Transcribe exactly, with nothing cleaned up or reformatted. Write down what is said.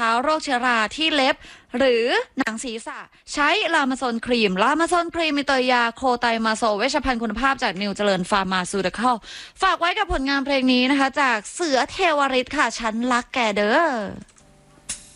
ท้าโรคเชื้อราที่เล็บหรือหนังศีรษะใช้ลามาโซนครีมลามาโซนครีมมีตัวยาโคไตมาโซเวชภัณฑ์คุณภาพจากนิวเจริญฟาร์มาซูติคอลฝากไว้กับผลงานเพลงนี้นะคะจากเสือเทวริตค่ะฉันรักแกเด้อ